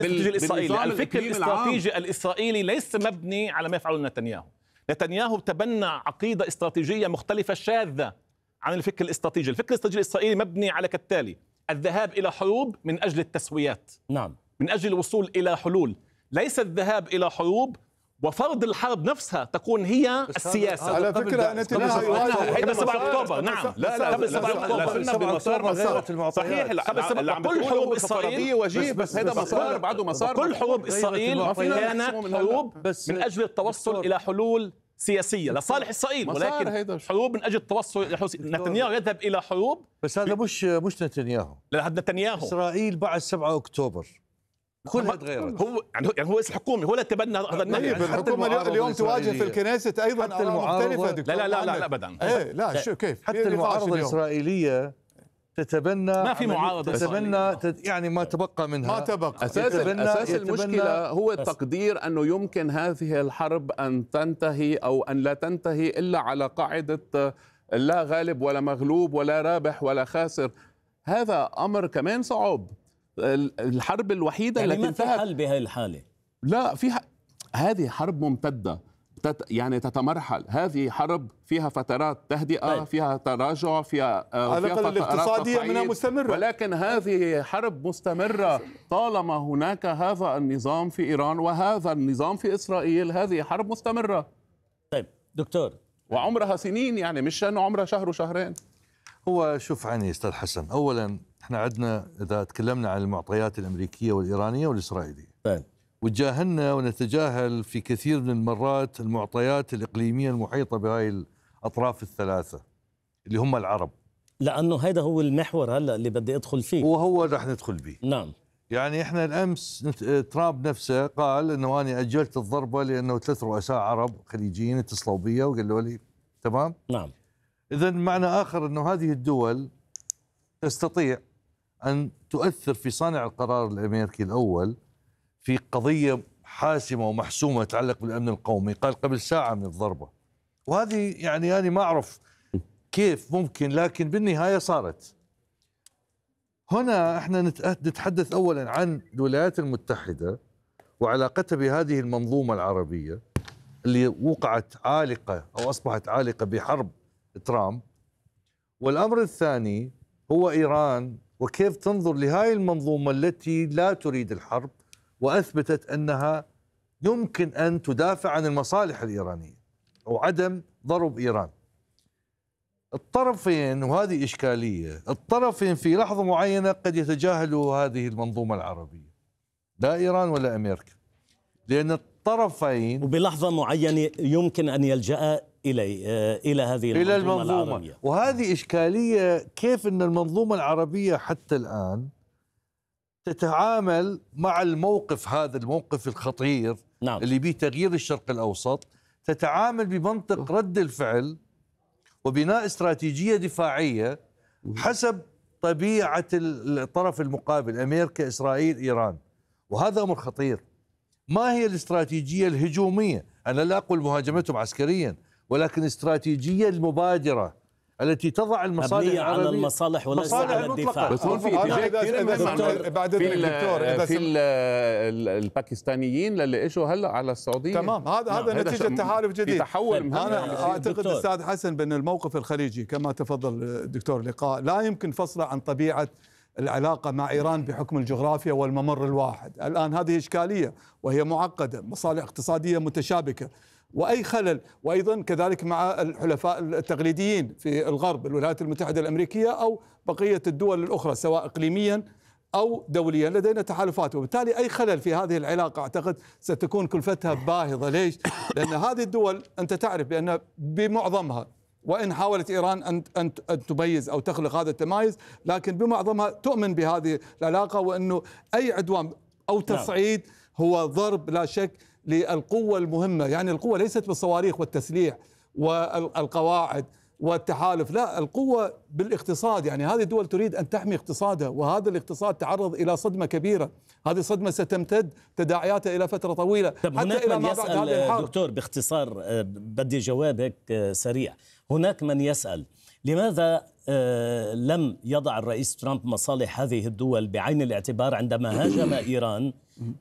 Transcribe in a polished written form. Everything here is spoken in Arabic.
الاستراتيجي الإسرائيلي. الفكر الاستراتيجي الإسرائيلي ليس مبني على ما يفعله نتنياهو. نتنياهو تبنى عقيدة استراتيجية مختلفة شاذة عن الفكر الاستراتيجي. الفكر الاستراتيجي الإسرائيلي مبني على كالتالي: الذهاب إلى حروب من أجل التسويات، نعم، من أجل الوصول إلى حلول، ليس الذهاب إلى حروب وفرض الحرب نفسها تكون هي السياسة. على فكرة هذا 7 أكتوبر. نعم، لا قبل 7 أكتوبر صحيح. كل حروب إسرائيل وجيه، بس هذا مسار بعده مسار. كل حروب إسرائيل كانت حروب من أجل التوصل إلى حلول سياسية لصالح إسرائيل، ولكن حروب من أجل التوصل إلى حلول. نتنياهو يذهب إلى حروب، بس هذا مش نتنياهو. لا، هذا نتنياهو. إسرائيل بعد 7 أكتوبر كلها تغيرت. هو يعني هو رئيس الحكومة، هو اللي تبنى هذا النهي. الحكومة اليوم تواجه في الكنيست أيضا آراء مختلفة دكتور. لا أبدا. لا شو كيف حتى المعارضة الإسرائيلية تتبنى، ما في معارضة، تتبنى يعني ما تبقى منها، ما تبقى. أساس المشكلة هو التقدير أنه يمكن هذه الحرب أن تنتهي أو أن لا تنتهي إلا على قاعدة لا غالب ولا مغلوب ولا رابح ولا خاسر. هذا أمر كمان صعب. الحرب الوحيدة يعني التي ما في حل بهذه الحالة. لا، فيها. هذه حرب ممتدة، يعني تتمرحل. هذه حرب فيها فترات تهدئة، فيها تراجع، فيها فترات الاقتصادية منها مستمرة، ولكن هذه حرب مستمرة طالما هناك هذا النظام في إيران وهذا النظام في إسرائيل. هذه حرب مستمرة. طيب دكتور، وعمرها سنين، يعني مش أنه عمرها شهر وشهرين. هو شوف عني أستاذ حسن، أولا احنا عندنا إذا تكلمنا عن المعطيات الأمريكية والإيرانية والإسرائيلية، وتجاهلنا ونتجاهل في كثير من المرات المعطيات الإقليمية المحيطة بهاي الأطراف الثلاثة اللي هم العرب، لأنه هذا هو المحور هلأ اللي بدي أدخل فيه، وهو رح ندخل به. نعم. يعني احنا الأمس ترامب نفسه قال أنه أنا أجلت الضربة لأنه 3 رؤساء عرب خليجيين اتصلوا بي وقالوا لي تمام. نعم. إذن معنى آخر أنه هذه الدول تستطيع أن تؤثر في صانع القرار الأمريكي الأول في قضية حاسمة ومحسومة تتعلق بالأمن القومي. قال قبل ساعة من الضربة، وهذه يعني أنا ما أعرف كيف ممكن، لكن بالنهاية صارت. هنا احنا نتحدث أولا عن الولايات المتحدة وعلاقتها بهذه المنظومة العربية اللي وقعت عالقة أو أصبحت عالقة بحرب ترامب. والأمر الثاني هو إيران وكيف تنظر لهذه المنظومة التي لا تريد الحرب وأثبتت أنها يمكن أن تدافع عن المصالح الإيرانية وعدم ضرب إيران. الطرفين، وهذه إشكالية، الطرفين في لحظة معينة قد يتجاهلوا هذه المنظومة العربية، لا إيران ولا أمريكا، لأن الطرفين وبلحظة معينة يمكن أن يلجأ إلى هذه المنظومة العربية. وهذه إشكالية، كيف أن المنظومة العربية حتى الآن تتعامل مع الموقف هذا، الموقف الخطير، نعم، اللي به تغيير الشرق الأوسط، تتعامل بمنطق رد الفعل وبناء استراتيجية دفاعية حسب طبيعة الطرف المقابل، أمريكا، إسرائيل، إيران. وهذا أمر خطير. ما هي الاستراتيجية الهجومية؟ أنا لا أقول مهاجمتهم عسكريا، ولكن استراتيجية المبادرة التي تضع المصالح العربية على المصالح وليس على الدفاع. بس هون في الباكستانيين اللي اجوا هلا على السعودية. تمام، هذا نتيجة تحالف جديد. في تحول. أنا أعتقد أستاذ حسن بأن الموقف الخليجي كما تفضل الدكتور لقاء لا يمكن فصله عن طبيعة العلاقة مع إيران بحكم الجغرافيا والممر الواحد. الآن هذه إشكالية وهي معقدة، مصالح اقتصادية متشابكة، وأي خلل، وأيضا كذلك مع الحلفاء التقليديين في الغرب، الولايات المتحدة الأمريكية أو بقية الدول الأخرى سواء إقليميا أو دوليا، لدينا تحالفات، وبالتالي أي خلل في هذه العلاقة أعتقد ستكون كلفتها باهظة. ليش؟ لأن هذه الدول أنت تعرف بأن بمعظمها، وإن حاولت إيران أن تميز أو تخلق هذا التمايز، لكن بمعظمها تؤمن بهذه العلاقة، وأنه أي عدوان أو تصعيد هو ضرب لا شك للقوة المهمة. يعني القوة ليست بالصواريخ والتسليح والقواعد والتحالف، لا، القوة بالاقتصاد. يعني هذه الدول تريد أن تحمي اقتصادها، وهذا الاقتصاد تعرض إلى صدمة كبيرة. هذه الصدمة ستمتد تداعياتها إلى فترة طويلة. طب هناك من يسأل دكتور باختصار، بدي جواب هيك سريع. هناك من يسأل لماذا لم يضع الرئيس ترامب مصالح هذه الدول بعين الاعتبار عندما هاجم إيران